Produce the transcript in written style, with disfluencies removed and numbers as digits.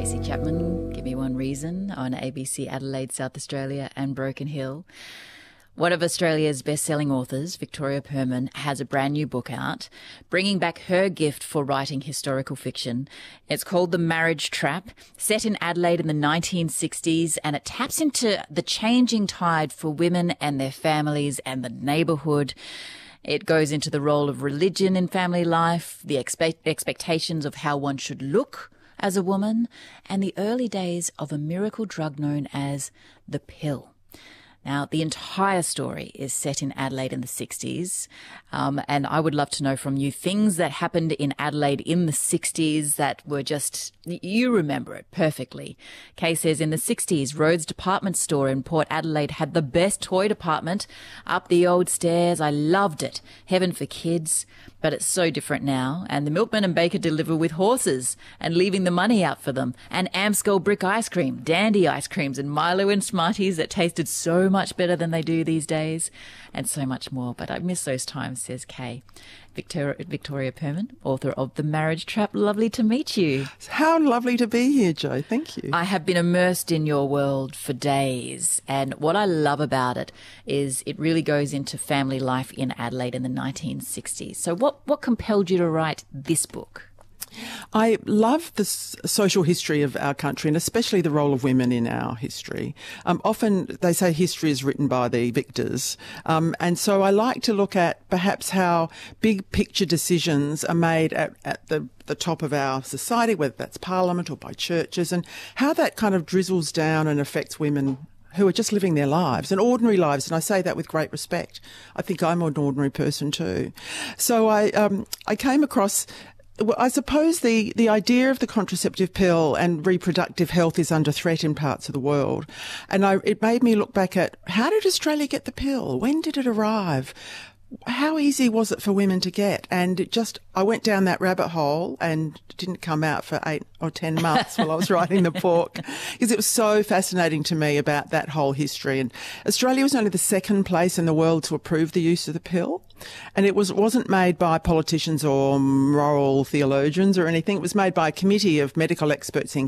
Tracy Chapman, Give Me One Reason on ABC Adelaide, South Australia and Broken Hill. One of Australia's best-selling authors, Victoria Perman, has a brand new book out, bringing back her gift for writing historical fiction. It's called The Marriage Trap, set in Adelaide in the 1960s, and it taps into the changing tide for women and their families and the neighbourhood. It goes into the role of religion in family life, the expectations of how one should look as a woman, and the early days of a miracle drug known as the pill. Now, the entire story is set in Adelaide in the 60s, and I would love to know from you things that happened in Adelaide in the 60s that were just, you remember it perfectly. Kay says, in the 60s, Rhodes Department Store in Port Adelaide had the best toy department. Up the old stairs, I loved it. Heaven for kids. But it's so different now, and the milkman and baker deliver with horses and leaving the money out for them, and Amstel brick ice cream, dandy ice creams and Milo and Smarties that tasted so much better than they do these days, and so much more. But I miss those times, says Kay. Victoria Perman, author of The Marriage Trap, lovely to meet you. How lovely to be here, Jo. Thank you. I have been immersed in your world for days, and what I love about it is it really goes into family life in Adelaide in the 1960s. So what compelled you to write this book? I love the social history of our country, and especially the role of women in our history. Often they say history is written by the victors, and so I like to look at perhaps how big picture decisions are made at the top of our society, whether that's Parliament or by churches, and how that kind of drizzles down and affects women who are just living their lives, and ordinary lives, and I say that with great respect. I think I'm an ordinary person too. So I came across, well, I suppose the idea of the contraceptive pill and reproductive health is under threat in parts of the world. And it made me look back at, how did Australia get the pill? When did it arrive? How easy was it for women to get? And I went down that rabbit hole and didn't come out for 8 or 10 months while I was writing the book, because it was so fascinating to me about that whole history. And Australia was only the second place in the world to approve the use of the pill. And it wasn't made by politicians or moral theologians or anything. It was made by a committee of medical experts in